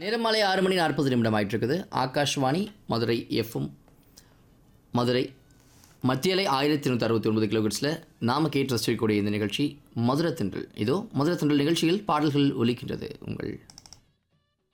நேரம் மாலை 6:40 ஆயிட்டிருக்குது. ஆகாஷ்வாணி மதுரை எஃப்எம் மதுரை மத்தியலை 1169 கிலோஹெர்ட்ஸில் நாம் கேட்டு ரசிக்கக்கூடிய இந்த நிகழ்ச்சி மதுரை தென்றல். இதோ மதுரை தென்றல் நிகழ்ச்சியில் பாடல்கள் ஒலிக்கின்றது. உங்கள்